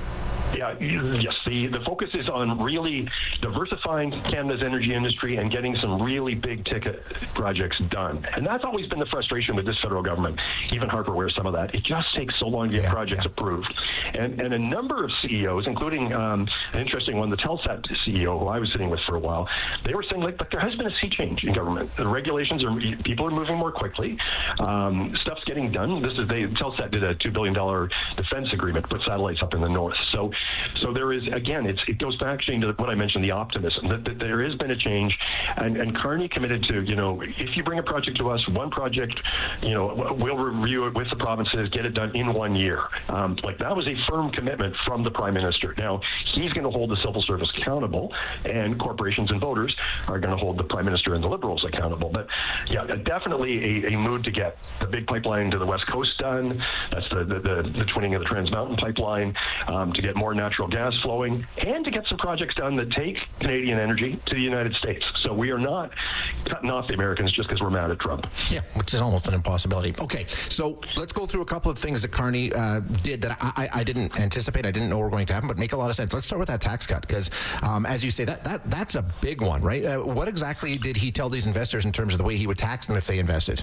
Yeah, yes. The, the focus is on really diversifying Canada's energy industry and getting some really big ticket projects done. And that's always been the frustration with this federal government. Even Harper wears some of that. It just takes so long to get yeah, projects yeah. approved. And and a number of C E Os, including um, an interesting one, the Telsat C E O, who I was sitting with for a while, they were saying, like, but there has been a sea change in government. The regulations are, people are moving more quickly. Um, stuff's getting done. This is, they, Telsat did a two billion dollars defense agreement to put satellites up in the north. So So there is, again, it's, it goes back to what I mentioned, the optimism, that, that there has been a change. And, and Carney committed to, you know, if you bring a project to us, one project, you know, we'll review it with the provinces, get it done in one year. Um, like, that was a firm commitment from the Prime Minister. Now, he's going to hold the civil service accountable, and corporations and voters are going to hold the Prime Minister and the Liberals accountable. But, yeah, definitely a, a mood to get the big pipeline to the West Coast done. That's the, the, the, the twinning of the Trans Mountain pipeline, um, to get more natural gas flowing, and to get some projects done that take Canadian energy to the United States. So we are not cutting off the Americans just because we're mad at Trump. Yeah, which is almost an impossibility. Okay, so let's go through a couple of things that Carney uh, did that I, I, I didn't anticipate. I didn't know were going to happen, but make a lot of sense. Let's start with that tax cut, because um, as you say, that, that that's a big one, right? Uh, what exactly did he tell these investors in terms of the way he would tax them if they invested?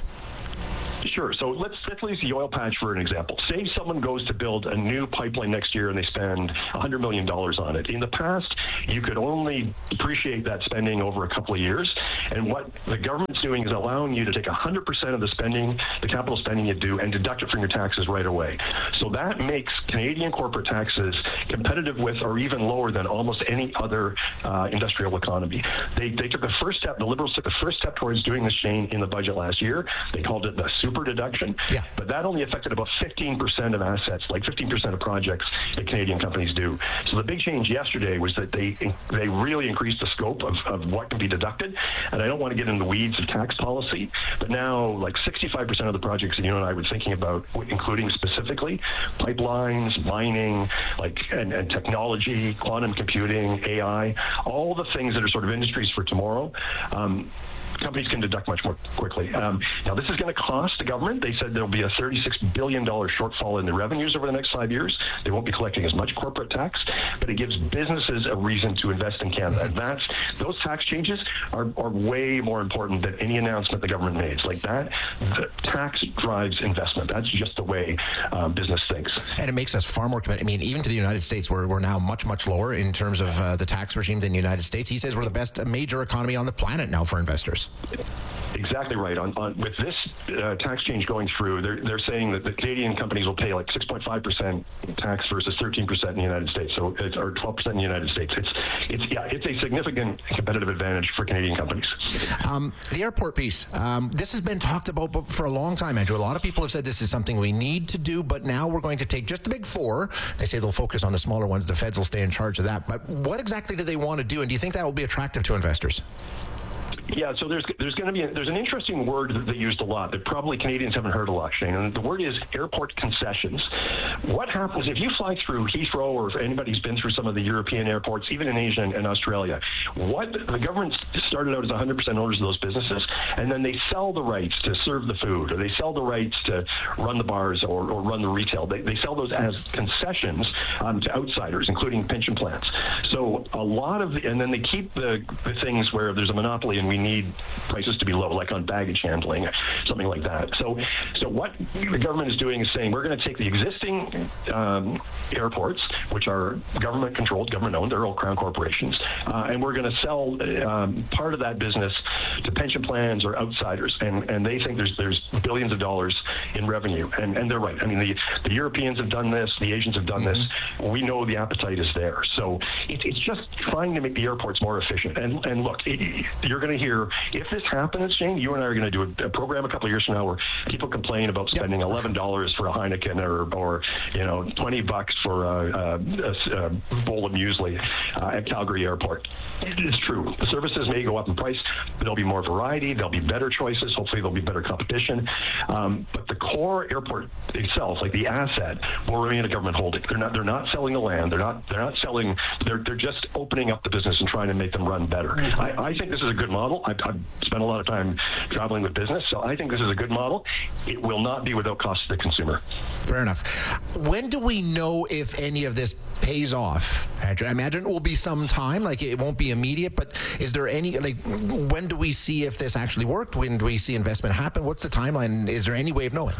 Sure. So let's let's use the oil patch for an example. Say someone goes to build a new pipeline next year and they spend one hundred million dollars on it. In the past, you could only depreciate that spending over a couple of years. And what the government's doing is allowing you to take one hundred percent of the spending, the capital spending you do, and deduct it from your taxes right away. So that makes Canadian corporate taxes competitive with, or even lower than, almost any other uh, industrial economy. They, they took the first step, the Liberals took the first step towards doing this, Shane, in the budget last year. They called it the super deduction, yeah. but that only affected about fifteen percent of assets, like fifteen percent of projects that Canadian companies do. So the big change yesterday was that they they really increased the scope of, of what can be deducted. And I don't want to get into the weeds of tax policy, but now like sixty-five percent of the projects that you and I were thinking about, including specifically pipelines, mining, like and, and technology, quantum computing, A I, all the things that are sort of industries for tomorrow, um, companies can deduct much more quickly. Um, now, this is going to cost the government. They said there'll be a thirty-six billion dollars shortfall in the revenues over the next five years. They won't be collecting as much corporate tax, but it gives businesses a reason to invest in Canada. And that's, those tax changes are, are way more important than any announcement the government makes. Like that, the tax drives investment. That's just the way um, business thinks. And it makes us far more committed. I mean, even to the United States, we're, we're now much, much lower in terms of uh, the tax regime than the United States. He says we're the best major economy on the planet now for investors. Exactly right. On, on with this uh, tax change going through, they're they're saying that the Canadian companies will pay like six point five percent tax versus thirteen percent in the United States. So it's or twelve percent in the United States. It's it's yeah, it's a significant competitive advantage for Canadian companies. Um, the airport piece. Um, this has been talked about for a long time, Andrew. A lot of people have said this is something we need to do, but now we're going to take just the big four. They say they'll focus on the smaller ones. The feds will stay in charge of that. But what exactly do they want to do, and do you think that will be attractive to investors? Yeah, so there's there's going to be a, there's an interesting word that they used a lot that probably Canadians haven't heard a lot, Shane, and the word is airport concessions. What happens if you fly through Heathrow, or if anybody's been through some of the European airports, even in Asia and, and Australia? What the government started out as one hundred percent owners of those businesses, and then they sell the rights to serve the food, or they sell the rights to run the bars or, or run the retail. They, they sell those as concessions um, to outsiders, including pension plans. So a lot of the, and then they keep the, the things where there's a monopoly and we need prices to be low, like on baggage handling, something like that. So, so what the government is doing is saying we're going to take the existing um, airports, which are government-controlled, government-owned, they're all crown corporations, uh, and we're going to sell um, part of that business to pension plans or outsiders. And and they think there's there's billions of dollars in revenue, and and they're right. I mean, the the Europeans have done this, the Asians have done mm-hmm. this. We know the appetite is there. So it, it's just trying to make the airports more efficient. And and look, it, you're going to hear, if this happens, Shane, you and I are going to do a, a program a couple of years from now where people complain about spending yep. eleven dollars for a Heineken, or, or you know, twenty bucks for a, a, a bowl of muesli uh, at Calgary Airport. It's true. The services may go up in price, but there'll be more variety, there'll be better choices, hopefully there'll be better competition. Um, but the core airport itself, like the asset, will remain a government holding. They're not they're not selling the land, they're not they're not selling, they're they're just opening up the business and trying to make them run better. I, I think this is a good model. I, I'm spend a lot of time traveling with business. So I think this is a good model. It will not be without cost to the consumer. Fair enough. When do we know if any of this pays off, Andrew? I imagine it will be some time, like it won't be immediate, but is there any, like, when do we see if this actually worked? When do we see investment happen? What's the timeline? Is there any way of knowing?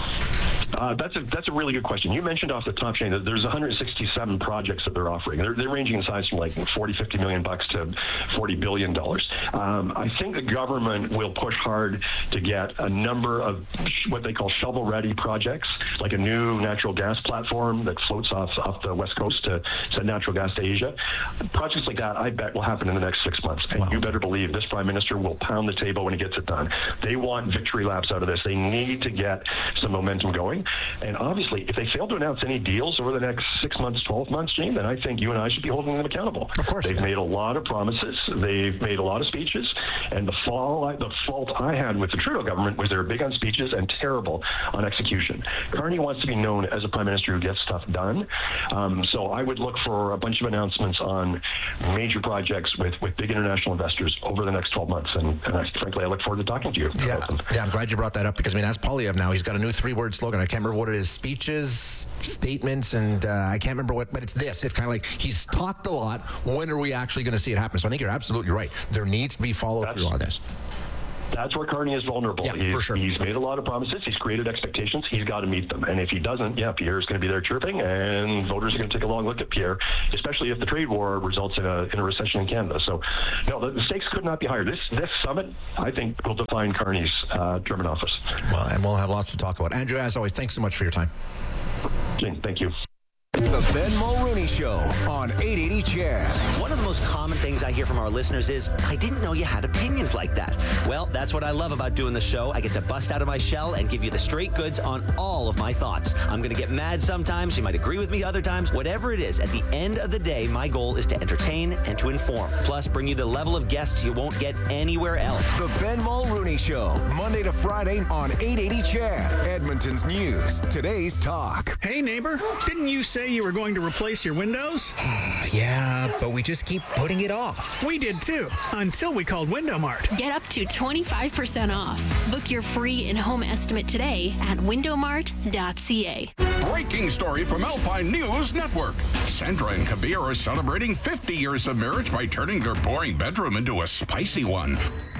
Uh, that's a that's a really good question. You mentioned off the top, Shane, that there's one hundred sixty-seven projects that they're offering. They're, they're ranging in size from like forty, fifty million bucks to forty billion dollars. Um, I think the government will push hard to get a number of what they call shovel-ready projects, like a new natural gas platform that floats off off the west coast to send natural gas to Asia. Projects like that, I bet, will happen in the next six months. And wow. You better believe this prime minister will pound the table when he gets it done. They want victory laps out of this. They need to get some momentum going. And obviously, if they fail to announce any deals over the next six months, twelve months, Gene, then I think you and I should be holding them accountable. Of course. They've yeah. made a lot of promises. They've made a lot of speeches. And the, fall, the fault I had with the Trudeau government was they were big on speeches and terrible on execution. Carney wants to be known as a prime minister who gets stuff done. Um, so I would look for a bunch of announcements on major projects with, with big international investors over the next twelve months. And, and I, frankly, I look forward to talking to you yeah. about them. Yeah, I'm glad you brought that up because, I mean, that's Poilievre now. He's got a new three-word slogan. I can't remember what it is. Speeches, statements, and uh, I can't remember what, but it's this. It's kind of like he's talked a lot. When are we actually going to see it happen? So I think you're absolutely right. There needs to be follow-through on this. That's where Carney is vulnerable. Yeah, he's, for sure. He's made a lot of promises. He's created expectations. He's got to meet them. And if he doesn't, yeah, Pierre's going to be there chirping, and voters are going to take a long look at Pierre, especially if the trade war results in a in a recession in Canada. So, no, the, the stakes could not be higher. This this summit, I think, will define Carney's uh, term in office. Well, and we'll have lots to talk about. Andrew, as always, thanks so much for your time. Jane, thank you. The Ben Mulrooney Show on eight eighty C H E D. One of the most common things I hear from our listeners is, I didn't know you had opinions like that. Well, that's what I love about doing the show. I get to bust out of my shell and give you the straight goods on all of my thoughts. I'm going to get mad sometimes. You might agree with me other times. Whatever it is, at the end of the day, my goal is to entertain and to inform. Plus, bring you the level of guests you won't get anywhere else. The Ben Mulrooney Show, Monday to Friday on eight eighty C H E D. Edmonton's news, today's talk. Hey, neighbor, didn't you say you were going to replace your windows? Yeah, but we just keep putting it off. We did too, until we called Window Mart. Get up to twenty-five percent off. Book your free in-home estimate today at window mart dot c a. Breaking story from Alpine News Network. Sandra and Kabir are celebrating fifty years of marriage by turning their boring bedroom into a spicy one.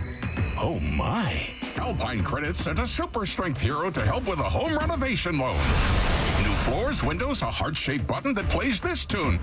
Oh my. Alpine Credit sent a super strength hero to help with a home renovation loan. New floors, windows, a heart-shaped button that plays this tune.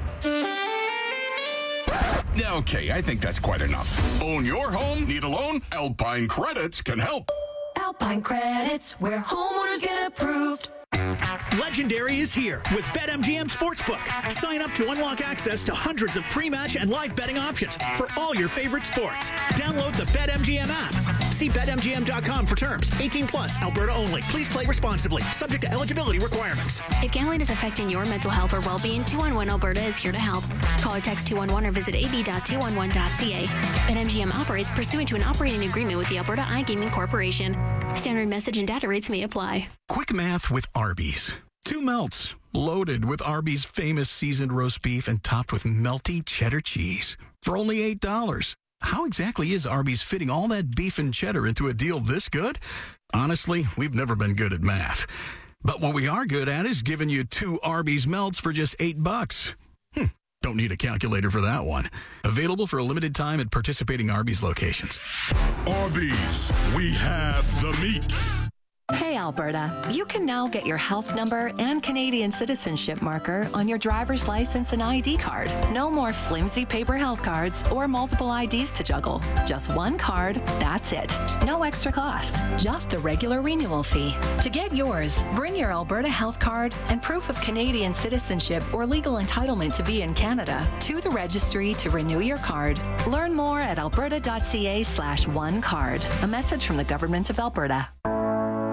Okay, I think that's quite enough. Own your home? Need a loan? Alpine Credits can help. Alpine Credits, where homeowners get approved. Legendary is here with BetMGM Sportsbook. Sign up to unlock access to hundreds of pre-match and live betting options for all your favorite sports. Download the BetMGM app. See bet M G M dot com for terms. eighteen plus, Alberta only. Please play responsibly. Subject to eligibility requirements. If gambling is affecting your mental health or well-being, two one one Alberta is here to help. Call or text two one one or visit a b dot two one one dot c a. BetMGM operates pursuant to an operating agreement with the Alberta iGaming Corporation. Standard message and data rates may apply. Quick math with Arby's. Two melts, loaded with Arby's famous seasoned roast beef and topped with melty cheddar cheese for only eight dollars. How exactly is Arby's fitting all that beef and cheddar into a deal this good? Honestly, we've never been good at math. But what we are good at is giving you two Arby's melts for just eight bucks. Hmm, don't need a calculator for that one. Available for a limited time at participating Arby's locations. Arby's, we have the meat. Hey Alberta, you can now get your health number and Canadian citizenship marker on your driver's license and I D card. No more flimsy paper health cards or multiple I Ds to juggle. Just one card, that's it. No extra cost, just the regular renewal fee. To get yours, bring your Alberta health card and proof of Canadian citizenship or legal entitlement to be in Canada to the registry to renew your card. Learn more at alberta dot c a slash one card. A message from the Government of Alberta.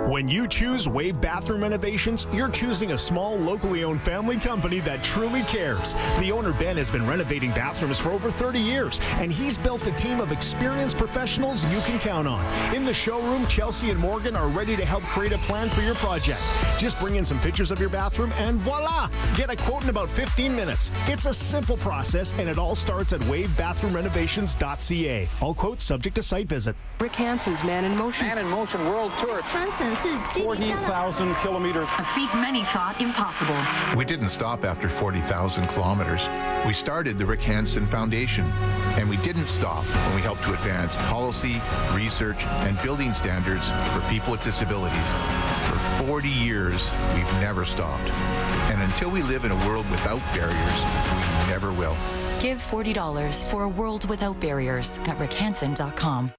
When you choose Wave Bathroom Renovations, you're choosing a small, locally owned family company that truly cares. The owner, Ben, has been renovating bathrooms for over thirty years, and he's built a team of experienced professionals you can count on. In the showroom, Chelsea and Morgan are ready to help create a plan for your project. Just bring in some pictures of your bathroom and voila! Get a quote in about fifteen minutes. It's a simple process, and it all starts at wave bathroom renovations dot c a. All quotes subject to site visit. Rick Hansen's Man in Motion. Man in Motion World Tour. forty thousand kilometers. A feat many thought impossible. We didn't stop after forty thousand kilometers. We started the Rick Hansen Foundation, and we didn't stop when we helped to advance policy, research, and building standards for people with disabilities. For forty years, we've never stopped. And until we live in a world without barriers, we never will. Give forty dollars for a world without barriers at rick hansen dot com.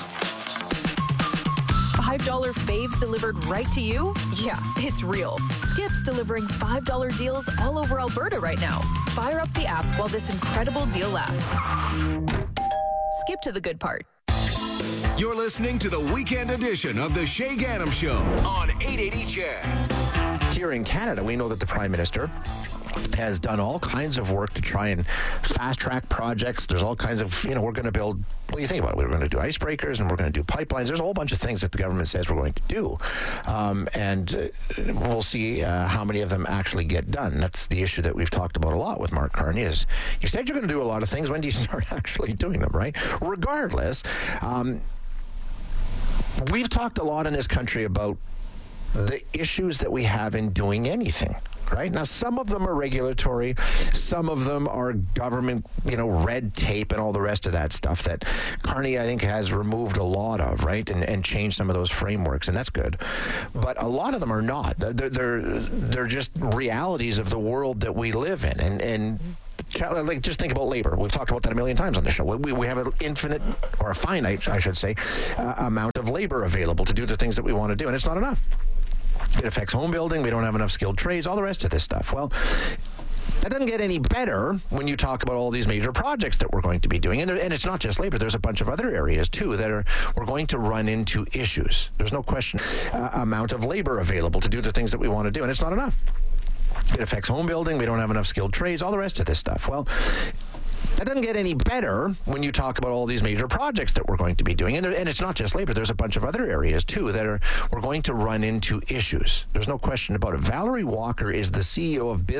five dollar faves delivered right to you? Yeah, it's real. Skip's delivering five dollar deals all over Alberta right now. Fire up the app while this incredible deal lasts. Skip to the good part. You're listening to the weekend edition of the Shay Gaddam Show on eight eighty C H E D. Here in Canada, we know that the Prime Minister has done all kinds of work to try and fast-track projects. There's all kinds of, you know, we're going to build, what do you think about it? We're going to do icebreakers and we're going to do pipelines. There's a whole bunch of things that the government says we're going to do. Um, and uh, we'll see uh, how many of them actually get done. That's the issue that we've talked about a lot with Mark Carney is, you said you're going to do a lot of things. When do you start actually doing them, right? Regardless, um, we've talked a lot in this country about the issues that we have in doing anything. Right? Now, some of them are regulatory. Some of them are government, you know, red tape and all the rest of that stuff that Carney, I think, has removed a lot of, right? And, and changed some of those frameworks, and that's good. But a lot of them are not. They're, they're, they're just realities of the world that we live in. And, and like, just think about labor. We've talked about that a million times on the show. We, we have an infinite, or a finite, I should say, uh, amount of labor available to do the things that we want to do, and it's not enough. It affects home building. We don't have enough skilled trades, all the rest of this stuff. Well, that doesn't get any better when you talk about all these major projects that we're going to be doing. And, and it's not just labor. There's a bunch of other areas, too, that are we're going to run into issues. There's no question. Uh, amount of labor available to do the things that we want to do, and it's not enough. It affects home building. We don't have enough skilled trades, all the rest of this stuff. Well, that doesn't get any better when you talk about all these major projects that we're going to be doing. And, and it's not just labor. There's a bunch of other areas, too, that are we're going to run into issues. There's no question about it. Valerie Walker is the C E O of Business.